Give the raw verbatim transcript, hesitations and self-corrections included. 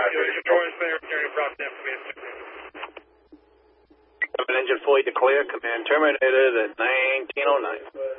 Control Center, returning prop ten, command. Engine fully declared, command terminated at nineteen oh nine.